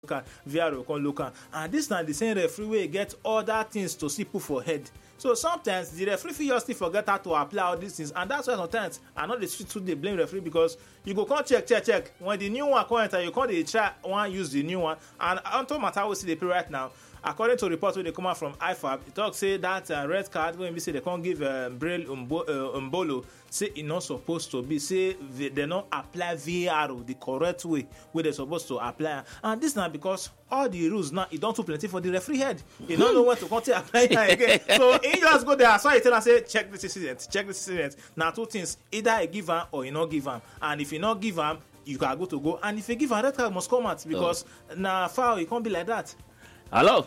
VR will come look am, and this na the same referee wey get other things to still put for head. So sometimes the referee fit just still forget how to apply all these things, and that's why sometimes I no dey too dey blame referee, because you go come check when the new one come enter, you come dey try wan use the new one, and unto matter wey still dey play right now, according to report wey dey come out from IFAB, e talk say that red card wey be say they come give Brel Mbolo, say e no suppose to be, say they no apply VAR the correct way wey they supposed to apply, and this na because all the rules now e don too plenty for the referee head. He no know when to come take apply it again. So he just go there, so he tell am say check this incident. Na two things, either he give am or he no give am, and if he no give am, you can go, and if he give am, red card must come out, because na foul, e can't be like that. Hello.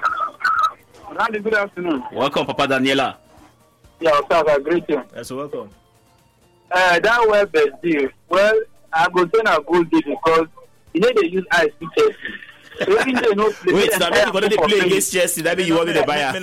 Randy, good afternoon. Welcome, Papa Daniela. Yeah, sir, I greet you. Yes, welcome. That web deal, well, I go say na good deal because you know they use eyes to test. Wait, that means you play against Chelsea. That means you wanted to buy her. Then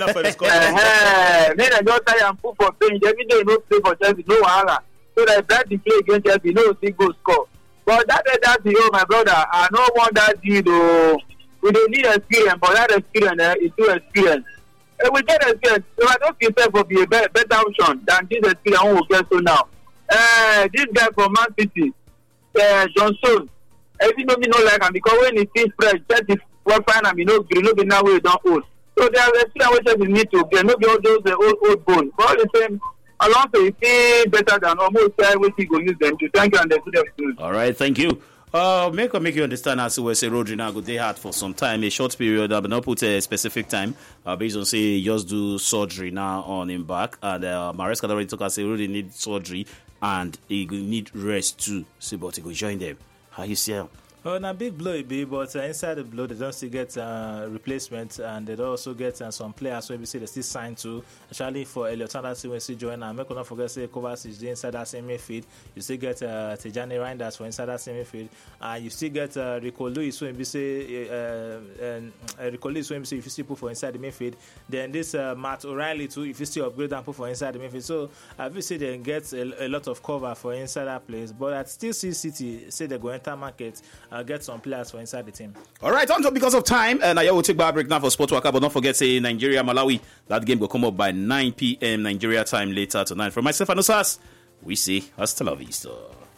I just try and put for bench. Every day you no play for Chelsea, no wahala. So that if you play against Chelsea, no see go score. But that deal, my brother, I don't want that deal though. We don't need experience, but that experience is too experience. We get experience. So I don't feel safe will be a better option than this experience we will get so now. This guy from Man City, Johnson, every no me no like him because when he sees fresh, check his weapon and he no green, no be now we don't hold. So there are experience which we need to get, no be all those old bones. But all the same, Alonso is still better than almost which he go use them to. Thank you and the good afternoon. All right, thank you. Make you understand as we say Rodri now go dey hard for some time, a short period, but not put a specific time. Based on say he just do surgery now on him back, and Maresca already took us say Rodri need surgery and he need rest too. See, but he go join them. How you see him? Well, na big blow it be, but inside the blow they don't still get replacement, and they don't also get some players where we see they still signed to, especially for Elliot Anderson when he join. And make not forget say Kovacic is inside that same midfield. You still get Tijani Reinders for inside that same midfield, and you still get Rico Lewis when we say Rico Lewis when we say if you still put for inside the midfield. Then this Matt O'Reilly too, if you still upgrade and put for inside the midfield. So we see they get a lot of cover for inside that place, but I still see City say they go enter market. Get some players for inside the team. All right, on top because of time, and I will take back break now for Sport Waka, but don't forget, say Nigeria, Malawi. That game will come up by 9 p.m. Nigeria time later tonight. From myself and Osas, we say hasta la vista.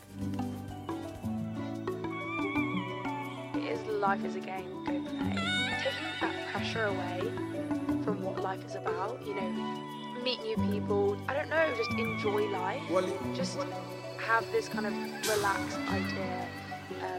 Life is a game, go play. Taking that pressure away from what life is about, meet new people. I don't know, just enjoy life. Just have this kind of relaxed idea.